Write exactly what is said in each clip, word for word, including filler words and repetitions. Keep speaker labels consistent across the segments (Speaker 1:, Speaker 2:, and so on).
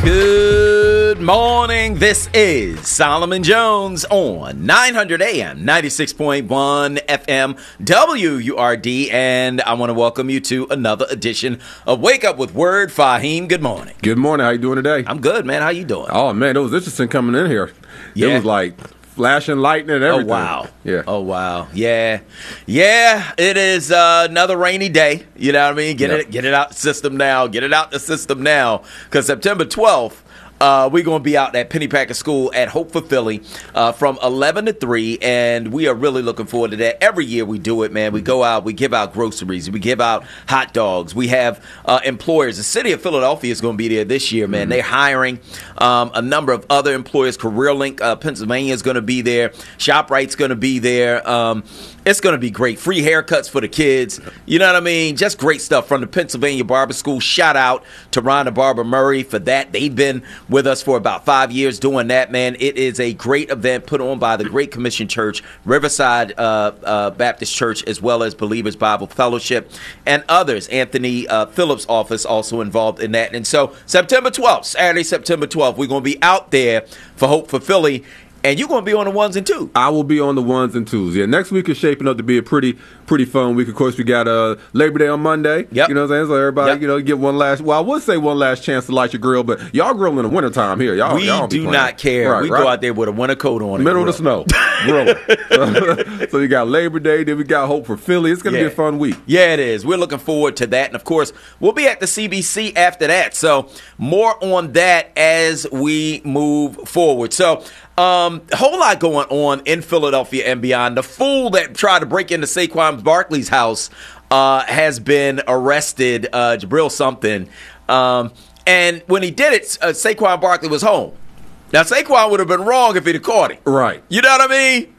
Speaker 1: Good morning. This is Solomon Jones on nine hundred A M, ninety-six point one F M, W U R D, and I want to welcome you to another edition of Wake Up with Word. Fahim, good morning.
Speaker 2: Good morning. How you doing today?
Speaker 1: I'm good, man. How you doing?
Speaker 2: Oh, man, it was interesting coming in here.
Speaker 1: Yeah.
Speaker 2: It was like flashing lightning and everything.
Speaker 1: Oh, wow.
Speaker 2: Yeah.
Speaker 1: Oh, wow. Yeah. Yeah, it is uh, another rainy day. You know what I mean? Get
Speaker 2: Yep.
Speaker 1: it get it out the system now. Get it out the system now. Because September twelfth, Uh, we're going to be out at Pennypacker School at Hope for Philly uh, from eleven to three, and we are really looking forward to that. Every year we do it, man. We go out, we give out groceries, we give out hot dogs. We have uh, employers. The city of Philadelphia is going to be there this year, man. Mm-hmm. They're hiring um, a number of other employers. CareerLink uh, Pennsylvania is going to be there. ShopRite's going to be there. Um, it's going to be great. Free haircuts for the kids. You know what I mean? Just great stuff from the Pennsylvania Barber School. Shout out to Ron and Barbara Murray for that. They've been with us for about five years doing that, man. It is a great event put on by the Great Commission Church, Riverside uh, uh, Baptist Church, as well as Believers Bible Fellowship, and others. Anthony uh, Phillips' office also involved in that. And so September twelfth, Saturday, September twelfth, we're going to be out there for Hope for Philly. And you're going to be on the ones and twos.
Speaker 2: I will be on the ones and twos. Yeah, next week is shaping up to be a pretty pretty fun week. Of course, we got uh, Labor Day on Monday.
Speaker 1: Yep.
Speaker 2: You know what I'm saying? So everybody,
Speaker 1: Yep.
Speaker 2: you know, get one last, well, I would say one last chance to light your grill, but y'all grill in the wintertime here. Y'all,
Speaker 1: We
Speaker 2: y'all don't be
Speaker 1: do
Speaker 2: playing.
Speaker 1: not care.
Speaker 2: Right,
Speaker 1: we
Speaker 2: right?
Speaker 1: go out there with a winter coat on. and
Speaker 2: Middle of the
Speaker 1: grill.
Speaker 2: snow. Grill. So you got Labor Day, then we got Hope for Philly. It's going to
Speaker 1: Yeah.
Speaker 2: be a fun week.
Speaker 1: Yeah, it is. We're looking forward to that. And, of course, we'll be at the C B C after that. So more on that as we move forward. So um, a whole lot going on in Philadelphia and beyond. The fool that tried to break into Saquon Barkley's house uh, has been arrested, uh, Jabril something. Um, and when he did it, uh, Saquon Barkley was home. Now, Saquon would have been wrong if he'd have caught him.
Speaker 2: Right.
Speaker 1: You know what I mean?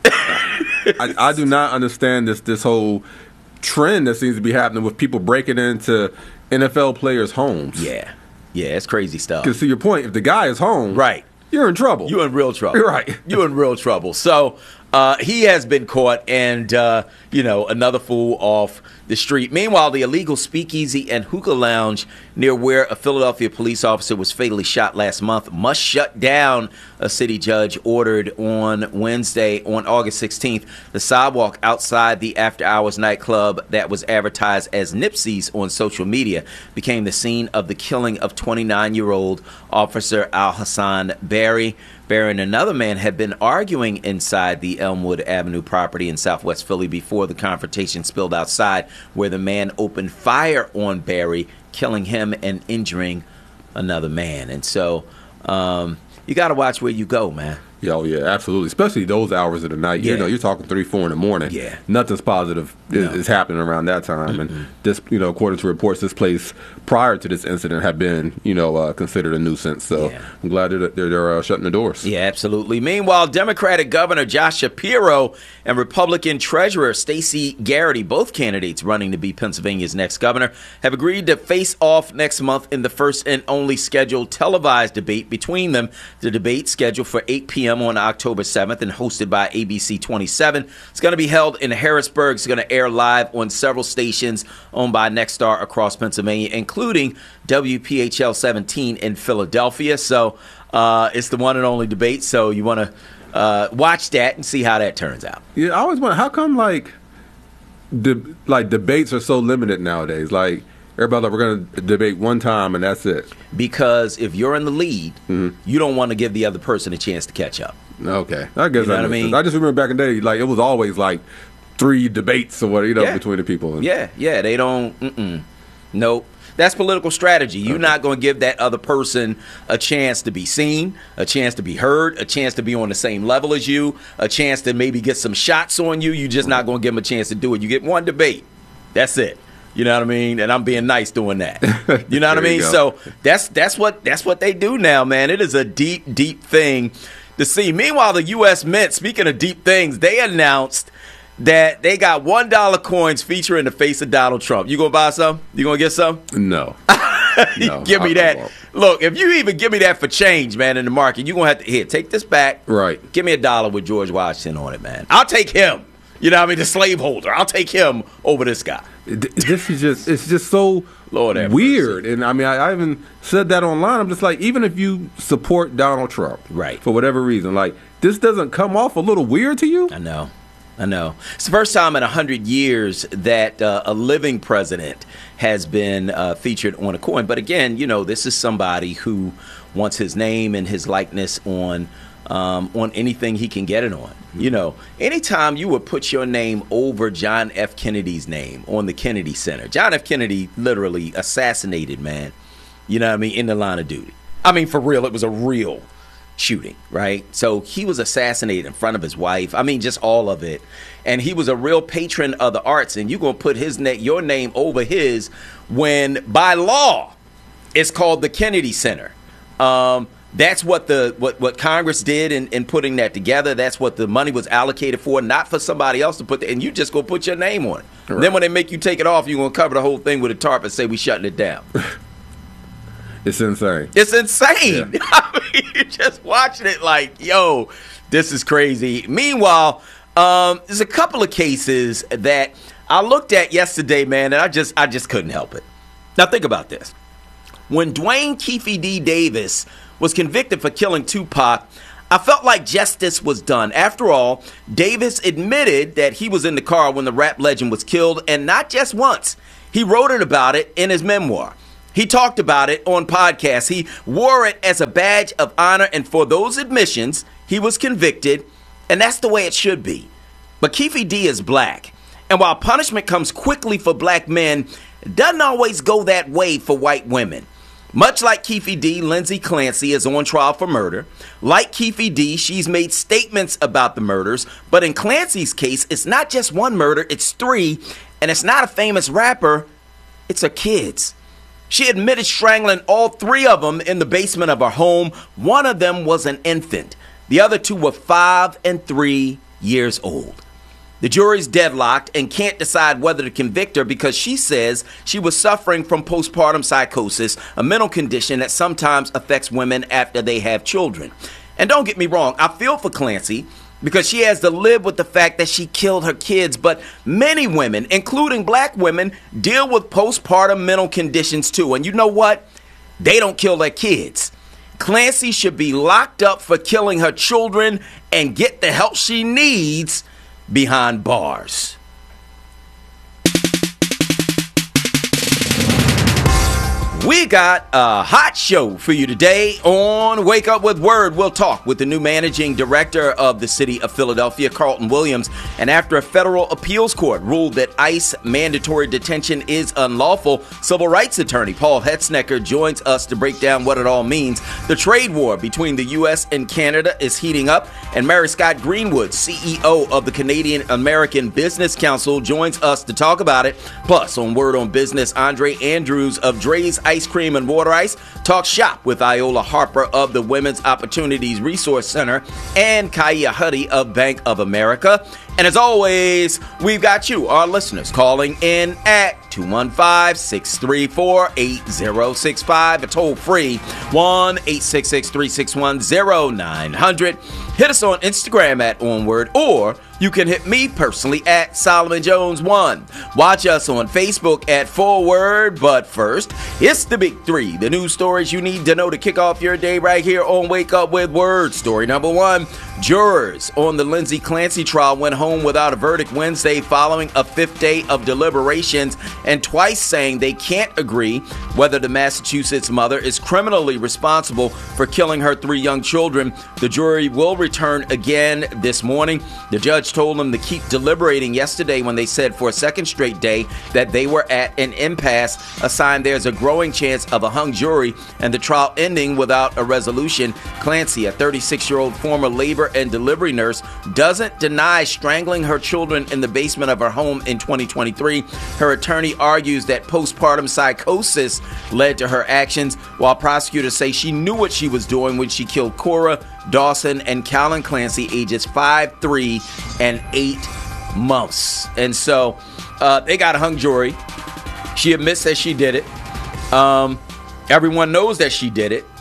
Speaker 2: I, I do not understand this this whole trend that seems to be happening with people breaking into N F L players' homes.
Speaker 1: Yeah. Yeah, it's crazy stuff.
Speaker 2: Because to your point, if the guy is home,
Speaker 1: Right.
Speaker 2: you're in trouble.
Speaker 1: You're in real trouble.
Speaker 2: You're right.
Speaker 1: You're in real trouble. So uh, he has been caught and, uh, you know, another fool off the street. Meanwhile, the illegal speakeasy and hookah lounge near where a Philadelphia police officer was fatally shot last month must shut down, a city judge ordered on Wednesday, on August sixteenth. The sidewalk outside the after-hours nightclub that was advertised as Nipsey's on social media became the scene of the killing of twenty-nine-year-old Officer Al-Hassan Barry. Barry and another man had been arguing inside the Elmwood Avenue property in southwest Philly before the confrontation spilled outside, where the man opened fire on Barry, killing him and injuring another man. And so um, you got to watch where you go, man.
Speaker 2: Yeah, oh, yeah, absolutely. Especially those hours of the night.
Speaker 1: Yeah.
Speaker 2: You know, you're talking three, four in the morning.
Speaker 1: Yeah.
Speaker 2: Nothing's positive is,
Speaker 1: No.
Speaker 2: is happening around that time. Mm-mm. And this, you know, according to reports, this place prior to this incident had been, you know, uh, considered a nuisance. So
Speaker 1: Yeah.
Speaker 2: I'm glad they're, they're, they're uh, shutting the doors.
Speaker 1: Yeah, absolutely. Meanwhile, Democratic Governor Josh Shapiro and Republican Treasurer Stacey Garrity, both candidates running to be Pennsylvania's next governor, have agreed to face off next month in the first and only scheduled televised debate between them. The debate, scheduled for eight p.m. on October seventh and hosted by A B C twenty-seven, it's going to be held in Harrisburg. It's going to air live on several stations owned by Nexstar across Pennsylvania, including W P H L seventeen in Philadelphia. So uh, it's the one and only debate. So you want to uh, watch that and see how that turns out.
Speaker 2: Yeah, I always wonder, how come, like, de- like debates are so limited nowadays? Like, everybody, like, we're going to debate one time and that's it.
Speaker 1: Because if you're in the lead,
Speaker 2: Mm-hmm.
Speaker 1: you don't want to give the other person a chance to catch up.
Speaker 2: Okay. I guess
Speaker 1: You know
Speaker 2: that
Speaker 1: what I
Speaker 2: makes
Speaker 1: mean?
Speaker 2: sense. I just remember back in the day, like, it was always, like, three debates or what, you know,
Speaker 1: Yeah.
Speaker 2: between the people. And,
Speaker 1: Yeah, yeah, they don't. Mm-mm. Nope. That's political strategy. You're not going to give that other person a chance to be seen, a chance to be heard, a chance to be on the same level as you, a chance to maybe get some shots on you. You're just not going to give them a chance to do it. You get one debate. That's it. You know what I mean? And I'm being nice doing that. You know what I
Speaker 2: There you
Speaker 1: mean?
Speaker 2: go.
Speaker 1: So that's that's what that's what they do now, man. It is a deep, deep thing to see. Meanwhile, the U S Mint, speaking of deep things, they announced that they got one dollar coins featuring the face of Donald Trump. You gonna buy some? You gonna get some?
Speaker 2: No. No,
Speaker 1: Give me
Speaker 2: I- I
Speaker 1: that.
Speaker 2: won't.
Speaker 1: Look, if you even give me that for change, man, in the market, you're going to have to, here, take this back.
Speaker 2: Right.
Speaker 1: Give me a dollar with George Washington on it, man. I'll take him. You know what I mean? The slaveholder. I'll take him over this guy.
Speaker 2: This is just, it's just so
Speaker 1: Lord have
Speaker 2: weird.
Speaker 1: mercy.
Speaker 2: And I mean, I, I even said that online. I'm just like, even if you support Donald Trump,
Speaker 1: right,
Speaker 2: for whatever reason, like, this doesn't come off a little weird to you?
Speaker 1: I know. I know. It's the first time in one hundred years that uh, a living president has been uh, featured on a coin. But again, you know, this is somebody who wants his name and his likeness on um, on anything he can get it on. Mm-hmm. You know, anytime you would put your name over John F. Kennedy's name on the Kennedy Center. John F. Kennedy literally assassinated, man, you know what I mean, in the line of duty. I mean, for real, it was a real shooting, right? So he was assassinated in front of his wife. I mean, just all of it. And he was a real patron of the arts. And you're going to put his na- your name over his when, by law, it's called the Kennedy Center. Um, that's what the what, what Congress did in, in putting that together. That's what the money was allocated for, not for somebody else to put the, and you just go put your name on it. Right. Then when they make you take it off, you're going to cover the whole thing with a tarp and say we shutting it down.
Speaker 2: It's insane.
Speaker 1: It's insane.
Speaker 2: Yeah.
Speaker 1: I mean, you're just watching it like, yo, this is crazy. Meanwhile, um, there's a couple of cases that I looked at yesterday, man, and I just I just couldn't help it. Now, think about this. When Dwayne Keefe D. Davis was convicted for killing Tupac, I felt like justice was done. After all, Davis admitted that he was in the car when the rap legend was killed, and not just once. He wrote it about it in his memoir. He talked about it on podcasts. He wore it as a badge of honor, and for those admissions, he was convicted, and that's the way it should be. But Keefe D is black, and while punishment comes quickly for black men, it doesn't always go that way for white women. Much like Keefe D, Lindsay Clancy is on trial for murder. Like Keefe D, she's made statements about the murders, but in Clancy's case, it's not just one murder, it's three, and it's not a famous rapper, it's her kids. She admitted strangling all three of them in the basement of her home. One of them was an infant. The other two were five and three years old. The jury's deadlocked and can't decide whether to convict her because she says she was suffering from postpartum psychosis, a mental condition that sometimes affects women after they have children. And don't get me wrong, I feel for Clancy because she has to live with the fact that she killed her kids. But many women, including black women, deal with postpartum mental conditions too. And you know what? They don't kill their kids. Clancy should be locked up for killing her children and get the help she needs behind bars. We got a hot show for you today on Wake Up with Word. We'll talk with the new managing director of the city of Philadelphia, Carlton Williams. And after a federal appeals court ruled that ICE mandatory detention is unlawful, civil rights attorney Paul Hetznecker joins us to break down what it all means. The trade war between the U S and Canada is heating up, and Mary Scott Greenwood, C E O of the Canadian American Business Council, joins us to talk about it. Plus, on Word on Business, Andre Andrews of Dre's Ice Cream and Water Ice talks shop with Iola Harper of the Women's Opportunities Resource Center and Kaya Huddy of Bank of America. And as always, we've got you, our listeners, calling in at two one five, six three four, eight zero six five, a toll free one eight six six, three six one, zero nine hundred. Hit us on Instagram at Onward, or you can hit me personally at Solomon Jones one. Watch us on Facebook at Forward. But first, it's the big three, the news stories you need to know to kick off your day right here on Wake Up with Word. Story number one, jurors on the Lindsay Clancy trial went home without a verdict Wednesday following a fifth day of deliberations, and twice saying they can't agree whether the Massachusetts mother is criminally responsible for killing her three young children. The jury will return again this morning. The judge told them to keep deliberating yesterday when they said for a second straight day that they were at an impasse, a sign there's a growing chance of a hung jury and the trial ending without a resolution. Clancy, a thirty-six-year-old former labor and delivery nurse, doesn't deny strangling her children in the basement of her home in twenty twenty-three. Her attorney argues that postpartum psychosis led to her actions, while prosecutors say she knew what she was doing when she killed Cora, Dawson, and Callan Clancy, ages five, three, and eight months. And so uh, they got a hung jury. She admits that she did it. Um, everyone knows that she did it.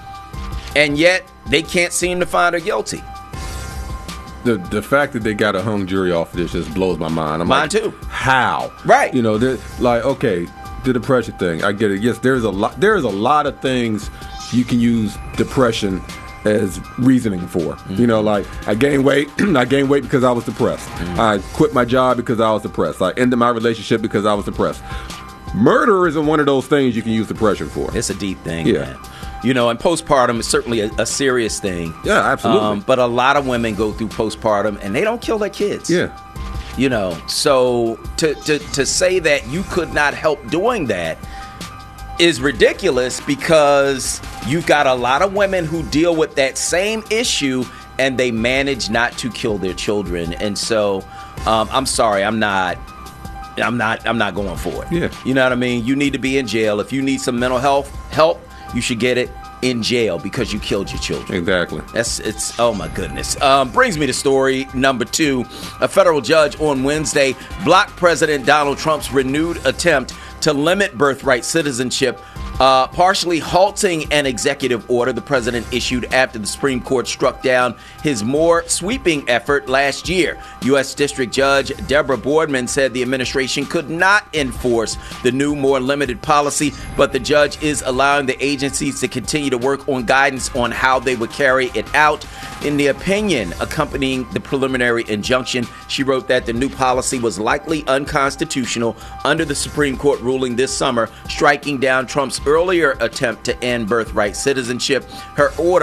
Speaker 1: And yet they can't seem to find her guilty.
Speaker 2: The the fact that they got a hung jury off of this just blows my mind. I'm
Speaker 1: Mine
Speaker 2: like,
Speaker 1: too.
Speaker 2: how.
Speaker 1: Right.
Speaker 2: You know, like, okay, the depression thing, I get it. Yes, there's a lot. There's a lot of things you can use depression as reasoning for. Mm-hmm. You know, like I gained weight. I gained weight because I was depressed. Mm-hmm. I quit my job because I was depressed. I ended my relationship because I was depressed. Murder isn't one of those things you can use depression for.
Speaker 1: It's a deep thing,
Speaker 2: yeah.
Speaker 1: man. You know, and postpartum is certainly a, a serious thing.
Speaker 2: Yeah, absolutely. Um,
Speaker 1: but a lot of women go through postpartum and they don't kill their kids.
Speaker 2: Yeah.
Speaker 1: You know, so to, to, to say that you could not help doing that is ridiculous, because you've got a lot of women who deal with that same issue and they manage not to kill their children. And so um, I'm sorry, I'm not I'm not I'm not going for it.
Speaker 2: Yeah.
Speaker 1: You know what I mean? You need to be in jail. If you need some mental health help, you should get it in jail because you killed your children.
Speaker 2: Exactly.
Speaker 1: That's it's oh my goodness. Um, brings me to story number two. A federal judge on Wednesday blocked President Donald Trump's renewed attempt to limit birthright citizenship, uh, partially halting an executive order the president issued after the Supreme Court struck down his more sweeping effort last year. U S District Judge Deborah Boardman said the administration could not enforce the new, more limited policy, but the judge is allowing the agencies to continue to work on guidance on how they would carry it out. In the opinion accompanying the preliminary injunction, she wrote that the new policy was likely unconstitutional under the Supreme Court ruling this summer, striking down Trump's earlier attempt to end birthright citizenship. Her order